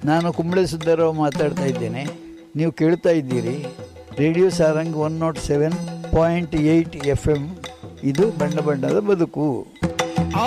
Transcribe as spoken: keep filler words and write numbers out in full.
ನಾನು ಕುಂಬಳೆ ಸುಂದರರಾವ್ ಮಾತಾಡ್ತಾ ಇದ್ದೇನೆ. ನೀವು ಕೇಳ್ತಾ ಇದ್ದೀರಿ radio Sarang one not seven point eight F M. ಇದು ಬಣ್ಣ ಬಣ್ಣದ ಬದುಕು.